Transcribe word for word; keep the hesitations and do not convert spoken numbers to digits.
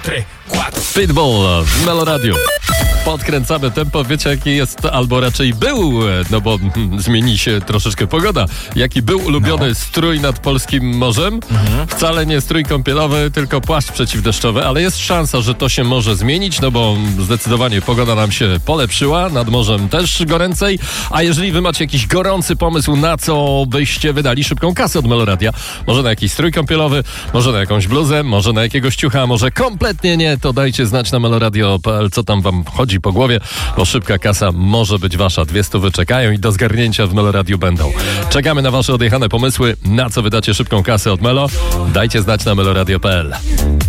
Pitbull w Meloradiu. Podkręcamy tempo, wiecie jaki jest, albo raczej był, no bo hmm, zmieni się troszeczkę pogoda. Jaki był ulubiony no. strój nad polskim morzem? Mhm. Wcale nie strój kąpielowy, tylko płaszcz przeciwdeszczowy, ale jest szansa, że to się może zmienić, no bo zdecydowanie pogoda nam się polepszyła, nad morzem też goręcej, a jeżeli wy macie jakiś gorący pomysł, na co byście wydali szybką kasę od Meloradia, może na jakiś strój kąpielowy, może na jakąś bluzę, może na jakiegoś ciucha, może kompletnie nie, to dajcie znać na meloradio kropka p l, co tam wam chodzi po głowie, bo szybka kasa może być wasza. Dwie stówy czekają i do zgarnięcia w Meloradiu będą. Czekamy na wasze odjechane pomysły, na co wydacie szybką kasę od Melo. Dajcie znać na meloradio kropka p l.